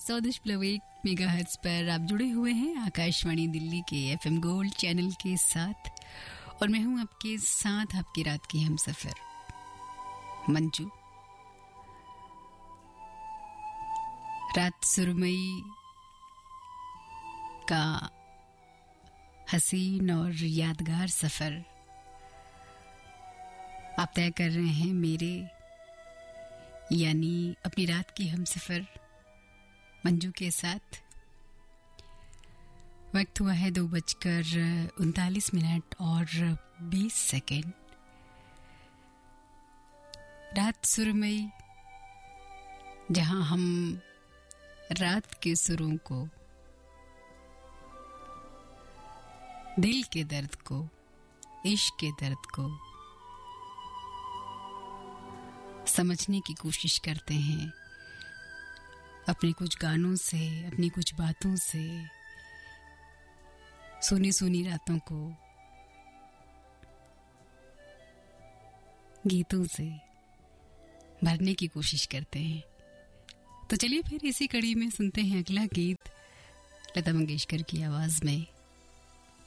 100.1 megahertz पर आप जुड़े हुए हैं आकाशवाणी दिल्ली के एफएम गोल्ड चैनल के साथ और मैं हूं आपके साथ आपकी रात की हमसफर मंजू। रात सुरमई का हसीन और यादगार सफर आप तय कर रहे हैं मेरे यानी अपनी रात की हमसफर मंजू के साथ। वक्त हुआ है 2:39 और 20 रात सुरमई, जहां हम रात के सुरों को, दिल के दर्द को, इश्क के दर्द को समझने की कोशिश करते हैं अपने कुछ गानों से, अपनी कुछ बातों से, सुनी सुनी रातों को गीतों से भरने की कोशिश करते हैं। तो चलिए फिर इसी कड़ी में सुनते हैं अगला गीत लता मंगेशकर की आवाज में।